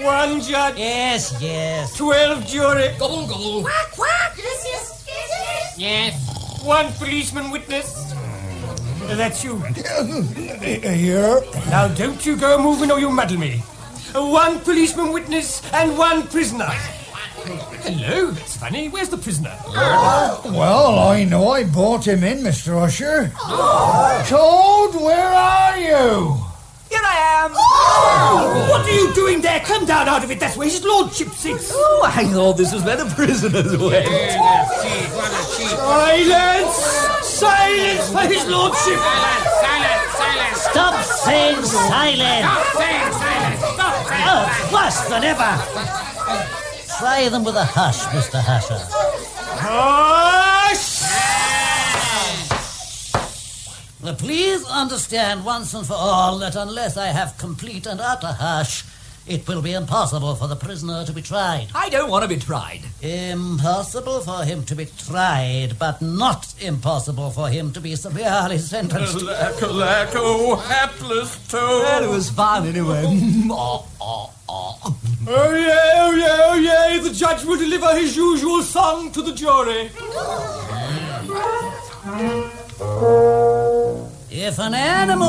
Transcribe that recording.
One judge. Yes. 12 jury. Gobble, gobble. Quack, quack. Yes. Yes. 1 policeman witness. That's you. Here. Now don't you go moving or you'll muddle me. 1 policeman witness and 1 prisoner. Hello, that's funny. Where's the prisoner? Well, I know I brought him in, Mr. Usher. Toad, where are you? Here I am. What are you doing there? Come down out of it. That's where his lordship sits. Oh, I thought this was where the prisoners went. Silence for his lordship. Silence. Stop saying silent. Stop saying silence. Stop saying Oh, worse than ever. Try them with a hush, Mr. Husher. Hush! Please understand once and for all that unless I have complete and utter hush, it will be impossible for the prisoner to be tried. I don't want to be tried. Impossible for him to be tried, but not impossible for him to be severely sentenced. Alack, oh, hapless Toad. Well, it was fun anyway. Oh, yeah, the judge will deliver his usual song to the jury. If an animal